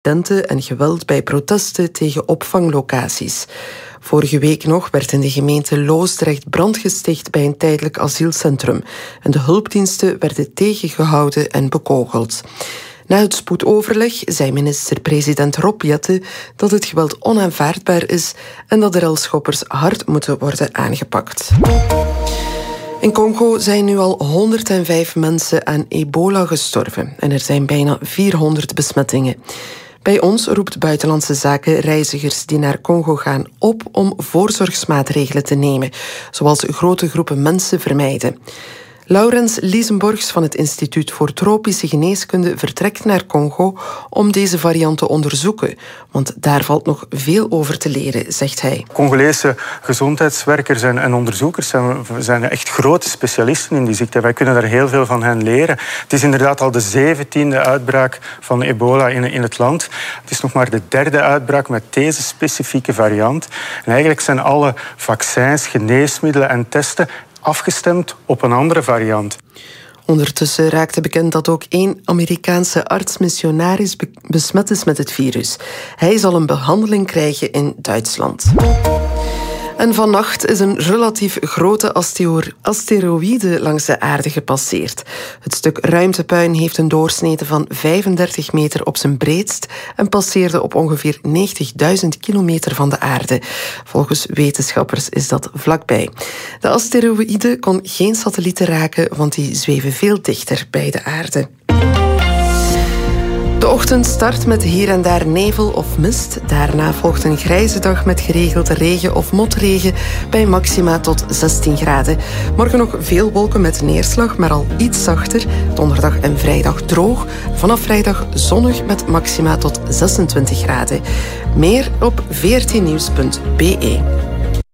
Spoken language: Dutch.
incidenten en geweld bij protesten tegen opvanglocaties. Vorige week nog werd in de gemeente Loosdrecht brand gesticht bij een tijdelijk asielcentrum. En de hulpdiensten werden tegengehouden en bekogeld. Na het spoedoverleg zei minister-president Rob Jetten dat het geweld onaanvaardbaar is en dat de relschoppers hard moeten worden aangepakt. In Congo zijn nu al 105 mensen aan ebola gestorven en er zijn bijna 400 besmettingen. Bij ons roept Buitenlandse Zaken reizigers die naar Congo gaan op om voorzorgsmaatregelen te nemen, zoals grote groepen mensen vermijden. Laurens Liesenborgs van het Instituut voor Tropische Geneeskunde vertrekt naar Congo om deze variant te onderzoeken. Want daar valt nog veel over te leren, zegt hij. Congolese gezondheidswerkers en onderzoekers zijn echt grote specialisten in die ziekte. Wij kunnen daar heel veel van hen leren. Het is inderdaad al de 17e uitbraak van ebola in het land. Het is nog maar de 3e uitbraak met deze specifieke variant. En eigenlijk zijn alle vaccins, geneesmiddelen en testen afgestemd op een andere variant. Ondertussen raakte bekend dat ook 1 Amerikaanse arts-missionaris besmet is met het virus. Hij zal een behandeling krijgen in Duitsland. En vannacht is een relatief grote asteroïde langs de aarde gepasseerd. Het stuk ruimtepuin heeft een doorsnede van 35 meter op zijn breedst en passeerde op ongeveer 90.000 kilometer van de aarde. Volgens wetenschappers is dat vlakbij. De asteroïde kon geen satellieten raken, want die zweven veel dichter bij de aarde. De ochtend start met hier en daar nevel of mist. Daarna volgt een grijze dag met geregeld regen of motregen bij maxima tot 16 graden. Morgen nog veel wolken met neerslag, maar al iets zachter. Donderdag en vrijdag droog. Vanaf vrijdag zonnig met maxima tot 26 graden. Meer op vrtnieuws.be.